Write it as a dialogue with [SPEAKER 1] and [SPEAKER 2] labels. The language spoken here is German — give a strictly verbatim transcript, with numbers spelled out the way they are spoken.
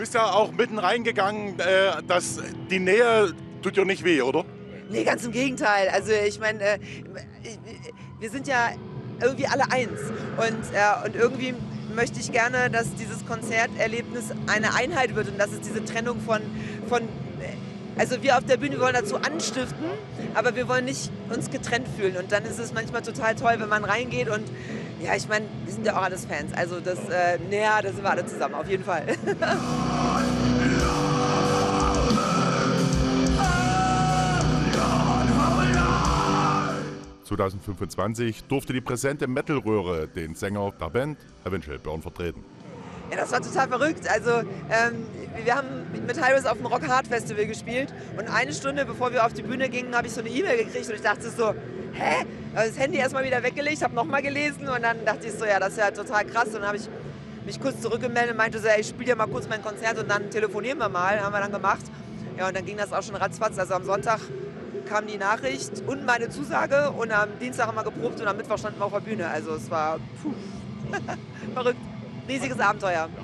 [SPEAKER 1] bist ja auch mitten reingegangen, äh, das, die Nähe tut dir nicht weh, oder?
[SPEAKER 2] Nee, ganz im Gegenteil. Also ich meine, äh, wir sind ja irgendwie alle eins. Und, äh, und irgendwie möchte ich gerne, dass dieses Konzerterlebnis eine Einheit wird und dass es diese Trennung von, von also wir auf der Bühne wollen dazu anstiften, aber wir wollen nicht uns getrennt fühlen. Und dann ist es manchmal total toll, wenn man reingeht und ja, ich meine, wir sind ja auch alles Fans. Also das, äh, naja, da sind wir alle zusammen, auf jeden Fall.
[SPEAKER 1] zwanzig fünfundzwanzig durfte die präsente Metal-Röhre den Sänger der Band, Avenged Burn, vertreten.
[SPEAKER 2] Ja, das war total verrückt. Also ähm, wir haben mit Hyros auf dem Rock Hard Festival gespielt und eine Stunde bevor wir auf die Bühne gingen, habe ich so eine E-Mail gekriegt und ich dachte so, hä? Das Handy erstmal wieder weggelegt, habe nochmal gelesen und dann dachte ich so, ja, das ist ja total krass. Und dann habe ich mich kurz zurückgemeldet und meinte so, ja, ich spiele ja mal kurz mein Konzert und dann telefonieren wir mal. Haben wir dann gemacht. Ja, und dann ging das auch schon ratzfatz. Also am Sonntag kam die Nachricht und meine Zusage und am Dienstag haben wir geprobt und am Mittwoch standen wir auf der Bühne. Also es war puh, verrückt, riesiges Abenteuer.